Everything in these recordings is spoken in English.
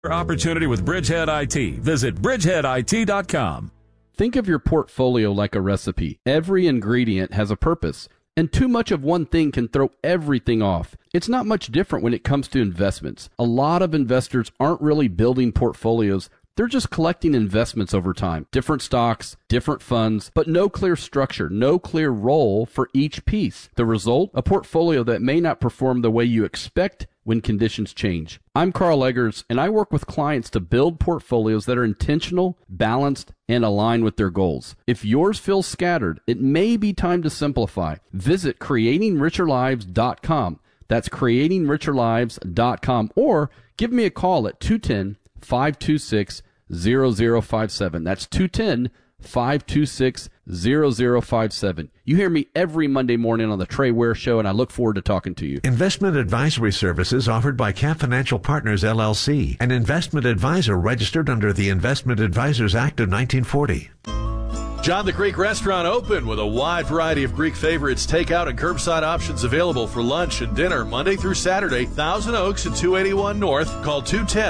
Opportunity with Bridgehead IT. Visit bridgeheadit.com. Think of your portfolio like a recipe. Every ingredient has a purpose, and too much of one thing can throw everything off. It's not much different when it comes to investments. A lot of investors aren't really building portfolios. They're just collecting investments over time. Different stocks, different funds, but no clear structure, no clear role for each piece. The result? A portfolio that may not perform the way you expect when conditions change. I'm Carl Eggers, and I work with clients to build portfolios that are intentional, balanced, and aligned with their goals. If yours feels scattered, it may be time to simplify. Visit creatingricherlives.com. That's creatingricherlives.com, or give me a call at 210-526-0057. That's 210-526-0057. You hear me every Monday morning on the Trey Ware Show, and I look forward to talking to you. Investment advisory services offered by Cap Financial Partners, LLC, an investment advisor registered under the Investment Advisors Act of 1940. John the Greek Restaurant open with a wide variety of Greek favorites, takeout and curbside options available for lunch and dinner Monday through Saturday. Thousand Oaks at 281 North. Call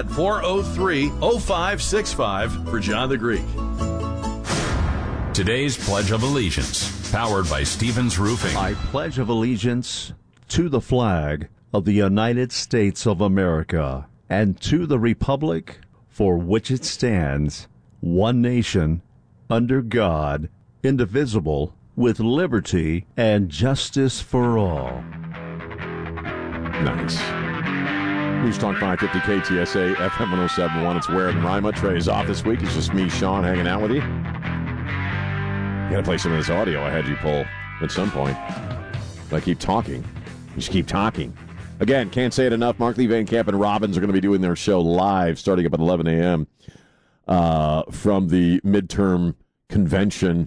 210-403-0565 for John the Greek. Today's Pledge of Allegiance, powered by Stevens Roofing. I pledge of allegiance to the flag of the United States of America and to the republic for which it stands, one nation, under God, indivisible, with liberty and justice for all. Nice. News Talk 550 KTSA, FM 1071. It's Ware and Rima. Trey's off this week. It's just me, Sean, hanging out with you. Gotta play some of this audio I had you pull at some point. I keep talking. Just keep talking. Again, can't say it enough. Mark Lee Van Camp and Robbins are going to be doing their show live starting up at 11 a.m. From the midterms convention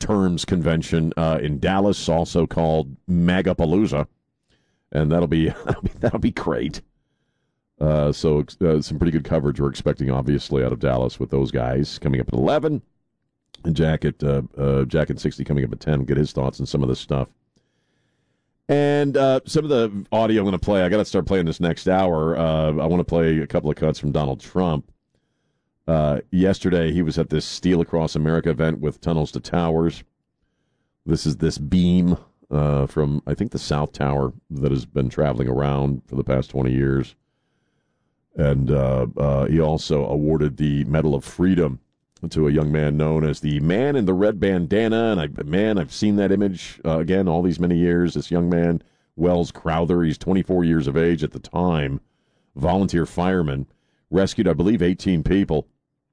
in Dallas, also called MAGAPalooza, and that'll be great. So some pretty good coverage we're expecting, obviously, out of Dallas with those guys coming up at 11, and Jack at 60 coming up at 10. Get his thoughts on some of this stuff. And some of the audio I'm going to play, I got to start playing this next hour. I want to play a couple of cuts from Donald Trump. Yesterday, he was at this Steel Across America event with Tunnels to Towers. This is this beam from, I think, the South Tower that has been traveling around for the past 20 years. And he also awarded the Medal of Freedom to a young man known as the Man in the Red Bandana. And I've seen that image again all these many years. This young man, Wells Crowther, he's 24 years of age at the time, volunteer fireman, rescued, I believe, 18 people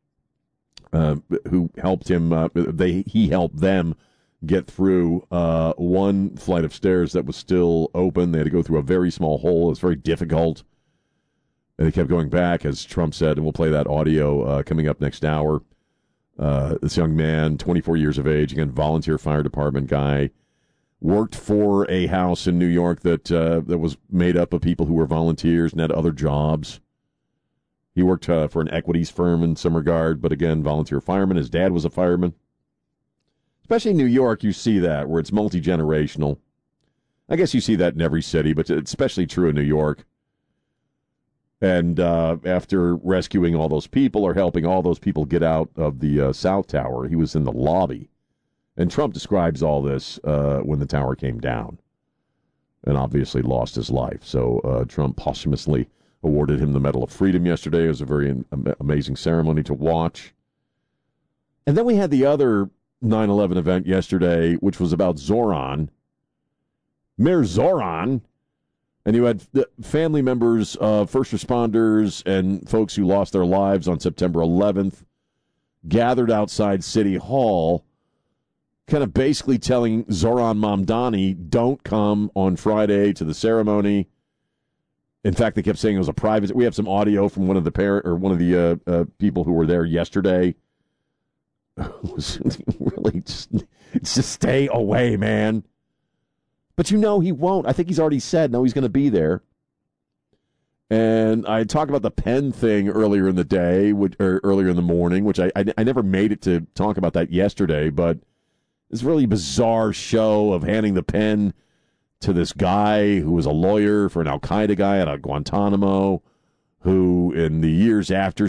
who helped him. He helped them get through one flight of stairs that was still open. They had to go through a very small hole. It was very difficult. And they kept going back, as Trump said, and we'll play that audio coming up next hour. This young man, 24 years of age, again, volunteer fire department guy, worked for a house in New York that was made up of people who were volunteers and had other jobs. He worked for an equities firm in some regard, but again, volunteer fireman. His dad was a fireman. Especially in New York, you see that, where it's multi-generational. I guess you see that in every city, but it's especially true in New York. And after rescuing all those people or helping all those people get out of the South Tower, he was in the lobby. And Trump describes all this when the tower came down and obviously lost his life. So Trump posthumously awarded him the Medal of Freedom yesterday. It was a very amazing ceremony to watch. And then we had the other 9/11 event yesterday, which was about Zoran, Mayor Zoran. And you had family members of first responders and folks who lost their lives on September 11th gathered outside City Hall, kind of basically telling Zoran Mamdani, don't come on Friday to the ceremony. In fact, they kept saying it was a private. We have some audio from one of the people who were there yesterday. It was really just stay away, man. But you know he won't. I think he's already said, no, he's going to be there. And I talked about the pen thing earlier in the day, or earlier in the morning, which I never made it to talk about that yesterday, but this really bizarre show of handing the pen to this guy who was a lawyer for an Al-Qaeda guy out of Guantanamo, who in the years after